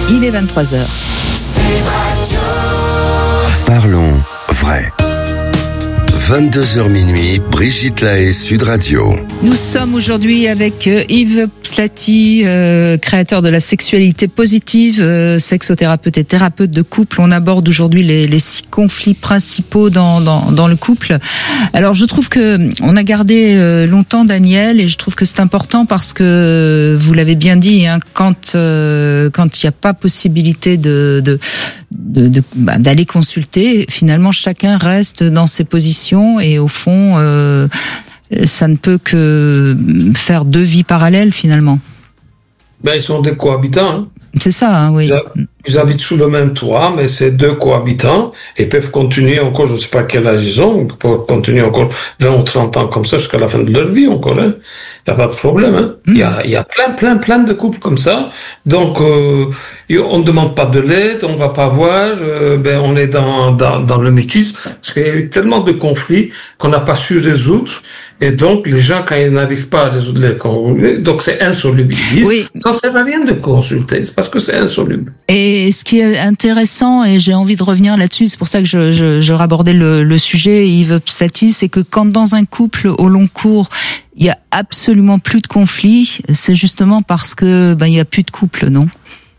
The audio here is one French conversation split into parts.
Il est 23h. Parlons vrai. 22h minuit, Brigitte Lahaie, Sud Radio. Nous sommes aujourd'hui avec Yves Pslati, créateur de la sexualité positive, sexothérapeute et thérapeute de couple. On aborde aujourd'hui les 6 conflits principaux dans le couple. Alors je trouve que on a gardé longtemps Daniel, et je trouve que c'est important parce que vous l'avez bien dit, hein, quand il n'y a pas possibilité d'aller consulter, finalement chacun reste dans ses positions et au fond ça ne peut que faire 2 vies parallèles finalement. Ben ils sont des cohabitants. Hein. C'est ça, hein, oui. Ils habitent sous le même toit, mais c'est 2 cohabitants et peuvent continuer encore, je ne sais pas quel âge ils ont, ils peuvent continuer encore 20 ou 30 ans comme ça jusqu'à la fin de leur vie encore. Hein. Il n'y a pas de problème. Hein. Il y a plein de couples comme ça. Donc, on ne demande pas de l'aide, on ne va pas voir, on est dans le mutisme, parce qu'il y a eu tellement de conflits qu'on n'a pas su résoudre. Et donc, les gens, quand ils n'arrivent pas à résoudre les conflits, donc c'est insoluble. Ils disent, oui. Ça ne sert à rien de consulter, c'est parce que c'est insoluble. Et ce qui est intéressant, et j'ai envie de revenir là-dessus, c'est pour ça que je rabordais le sujet, Yves Pslati, c'est que quand dans un couple au long cours, il y a absolument plus de conflits, c'est justement parce que il y a plus de couple, non ?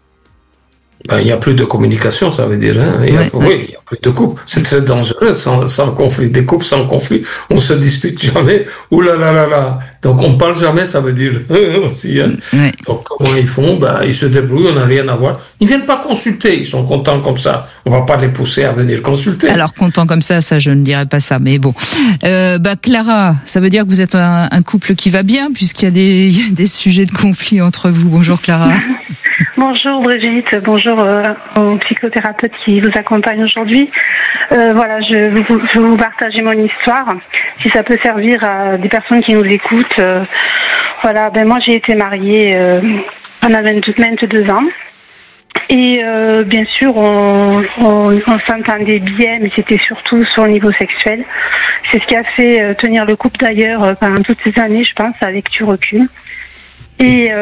Il n'y a plus de communication, ça veut dire. Hein. Il y a plus de couple. C'est très dangereux sans conflit. Des couples sans conflit, on se dispute jamais. Ouh là là là là. Donc on parle jamais, ça veut dire aussi. Hein. Ouais. Donc comment ils font ? Ils se débrouillent, on n'a rien à voir. Ils viennent pas consulter, ils sont contents comme ça. On va pas les pousser à venir consulter. Alors contents comme ça je ne dirais pas ça, mais bon. Clara, ça veut dire que vous êtes un couple qui va bien, puisqu'il y a des sujets de conflit entre vous. Bonjour Clara. Bonjour Brigitte, bonjour aux psychothérapeutes qui vous accompagnent aujourd'hui. Je vais vous partager mon histoire, si ça peut servir à des personnes qui nous écoutent. Moi j'ai été mariée pendant 22 ans. Et bien sûr, on s'entendait bien, mais c'était surtout sur le niveau sexuel. C'est ce qui a fait tenir le couple d'ailleurs pendant toutes ces années, je pense, avec du recul. Et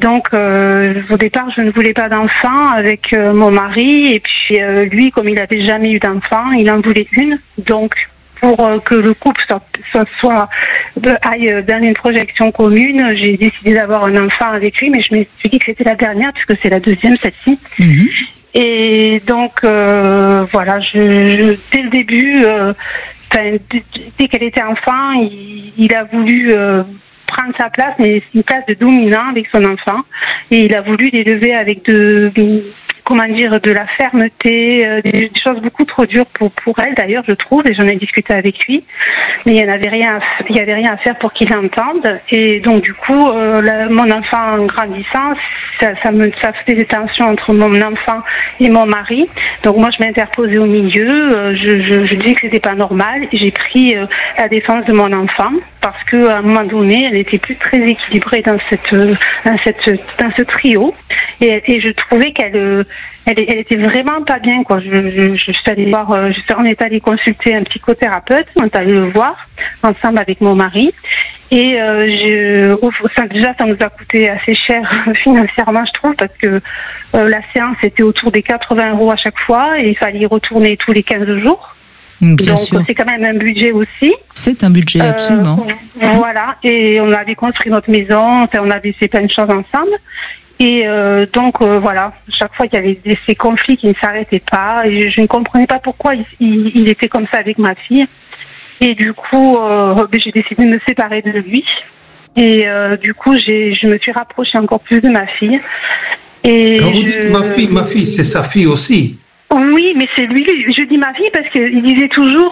au départ, je ne voulais pas d'enfant avec mon mari. Et puis lui, comme il n'avait jamais eu d'enfant, il en voulait une. Donc, pour que le couple aille dans une projection commune, j'ai décidé d'avoir un enfant avec lui. Mais je me suis dit que c'était la dernière, puisque c'est la deuxième, celle-ci. Mm-hmm. Et donc, dès le début, dès qu'elle était enfant, il a voulu... prendre sa place, mais c'est une place de dominant avec son enfant, et il a voulu l'élever avec de la fermeté, des choses beaucoup trop dures pour elle d'ailleurs, je trouve, et j'en ai discuté avec lui, mais il y avait rien à faire pour qu'il l'entende. Et donc du coup, mon enfant grandissant, ça faisait des tensions entre mon enfant et mon mari. Donc moi je m'interposais au milieu, je disais que c'était pas normal, et j'ai pris la défense de mon enfant, parce que à un moment donné, elle n'était plus très équilibrée dans ce trio, et je trouvais qu'elle était vraiment pas bien, quoi. Je suis allée voir, on est allé consulter un psychothérapeute, on est allé le voir ensemble avec mon mari, et ça nous a coûté assez cher financièrement, je trouve, parce que la séance était autour des 80 € à chaque fois, et il fallait y retourner tous les 15 jours. Bien sûr. C'est quand même un budget aussi. C'est un budget, absolument. Voilà, et on avait construit notre maison, on avait fait plein de choses ensemble. Et chaque fois il y avait ces conflits qui ne s'arrêtaient pas, et je ne comprenais pas pourquoi il était comme ça avec ma fille. Et du coup, j'ai décidé de me séparer de lui. Et du coup, je me suis rapprochée encore plus de ma fille. Et quand vous dites ma fille, c'est sa fille aussi. Oui, mais c'est lui, je dis ma fille parce qu'il disait toujours